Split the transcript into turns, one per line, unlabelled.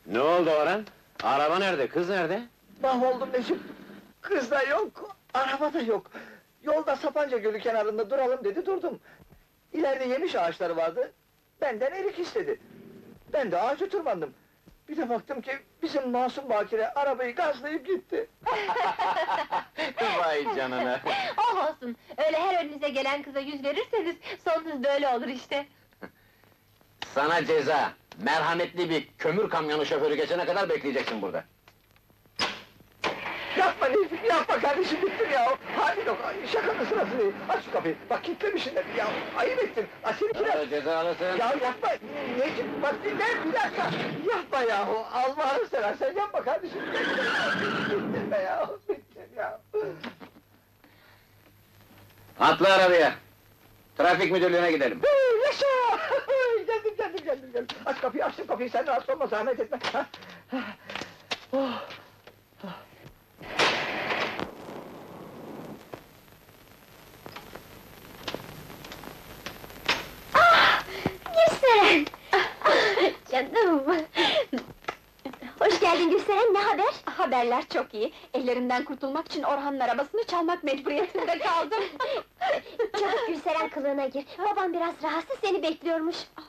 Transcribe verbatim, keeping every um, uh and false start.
Ne oldu Orhan? Araba nerede, kız nerede?
Mahvoldum Necip! Kız da yok, araba da yok! Yolda Sapanca Gölü kenarında duralım dedi, durdum! İleride yemiş ağaçları vardı, benden erik istedi! Ben de ağaca tırmandım! Bir de baktım ki, bizim Masum Bakire arabayı gazlayıp gitti!
Vay canına!
Oh olsun, öyle her önünüze gelen kıza yüz verirseniz, sonunuz böyle olur işte!
Sana ceza! Merhametli bir kömür kamyonu şoförü geçene kadar bekleyeceksin burada.
Yapma Necip, yapma kardeşim, bittim ya! Hadi yok, şakanın sırası değil! Aç şu kapıyı, bak kilitlemişsin hep ya! Ayıp ettin, asil kiraz!
Sana cezalısın!
Ya yapma, Necip, bak dinle, bir dakika! Yapma yahu, Allah'ını seversen yapma kardeşim! Bittim be ya, bittim ya!
Atla arabaya! Trafik müdürlüğüne gidelim.
Hey, yaşa! geldim, geldim, geldim, geldim! Aç kapıyı, açtım kapıyı, sen rahatsız olma, zahmet etme! Ha? Ha. Oh.
Gülseren! Canım! Hoş geldin Gülseren, ne haber? Haberler çok iyi. Ellerinden kurtulmak için Orhan'ın arabasını çalmak mecburiyetinde kaldım.
Çabuk Gülseren kılığına gir, babam biraz rahatsız, seni bekliyormuş.